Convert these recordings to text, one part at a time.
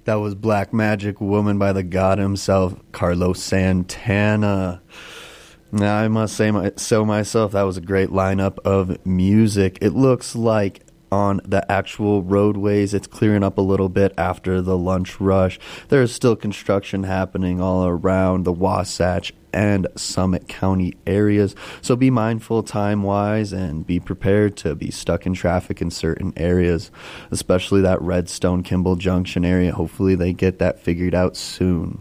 That was Black Magic Woman by the god himself, Carlos Santana. Now, I must say so myself, that was a great lineup of music. It looks like on the actual roadways, it's clearing up a little bit after the lunch rush. There is still construction happening all around the Wasatch and Summit County areas, so be mindful time-wise and be prepared to be stuck in traffic in certain areas, especially that Redstone-Kimball Junction area. Hopefully they get that figured out soon.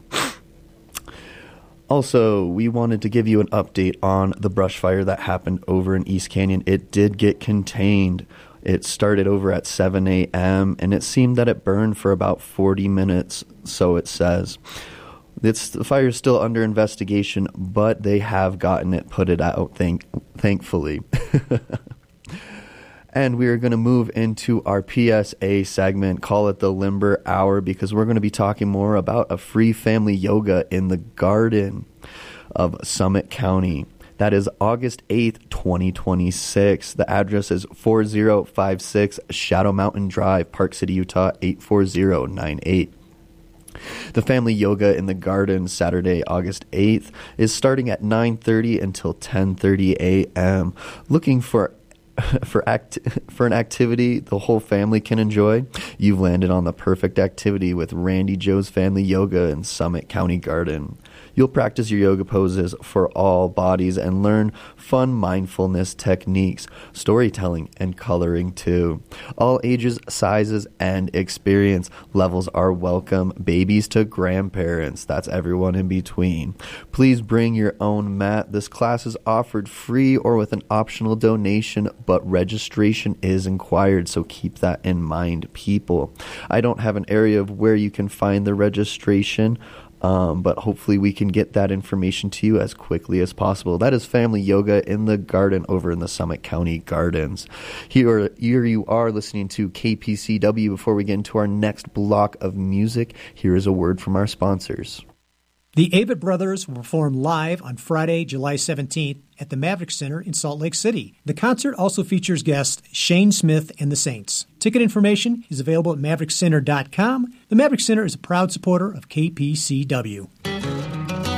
Also, we wanted to give you an update on the brush fire that happened over in East Canyon. It did get contained. It started over at 7 a.m., and it seemed that it burned for about 40 minutes, so it says. The fire is still under investigation, but they have gotten it put it out, thankfully. And we are going to move into our PSA segment, call it the Limber Hour, because we're going to be talking more about a free family yoga in the garden of Summit County. That is August 8th, 2026. The address is 4056 Shadow Mountain Drive, Park City, Utah, 84098. The Family Yoga in the Garden, Saturday, August 8th, is starting at 9:30 until 10:30 a.m. Looking for an activity the whole family can enjoy? You've landed on the perfect activity with Randy Joe's Family Yoga in Summit County Garden. You'll practice your yoga poses for all bodies and learn fun mindfulness techniques, storytelling, and coloring too. All ages, sizes, and experience levels are welcome. Babies to grandparents, that's everyone in between. Please bring your own mat. This class is offered free or with an optional donation, but registration is required, so keep that in mind, people. I don't have an area of where you can find the registration, but hopefully we can get that information to you as quickly as possible. That is Family Yoga in the Garden over in the Summit County Gardens. Here you are listening to KPCW. Before we get into our next block of music, here is a word from our sponsors. The Avett Brothers will perform live on Friday, July 17th at the Maverick Center in Salt Lake City. The concert also features guests Shane Smith and the Saints. Ticket information is available at maverickcenter.com. The Maverick Center is a proud supporter of KPCW.